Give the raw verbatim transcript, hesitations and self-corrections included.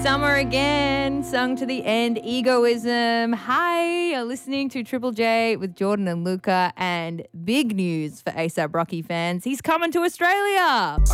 Summer again, sung to the end, Egoism. Hi, you're listening to Triple J with Jordan and Luca, and big news for ASAP Rocky fans. He's coming to Australia.